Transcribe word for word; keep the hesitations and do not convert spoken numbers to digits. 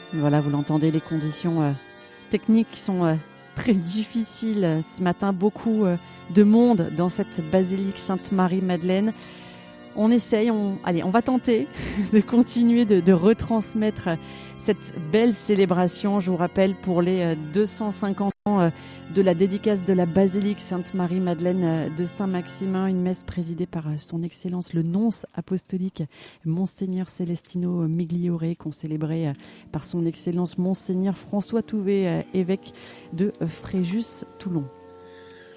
Voilà, vous l'entendez, les conditions euh, techniques sont euh, très difficiles. Ce matin, beaucoup euh, de monde dans cette basilique Sainte-Marie-Madeleine. On essaye, on, allez, on va tenter de continuer de, de retransmettre cette belle célébration. Je vous rappelle, pour les deux cent cinquante ans de la dédicace de la basilique Sainte-Marie-Madeleine de Saint-Maximin, une messe présidée par son Excellence le nonce apostolique Monseigneur Celestino Migliore, qu'on célébrait par son Excellence Monseigneur François Touvet, évêque de Fréjus-Toulon.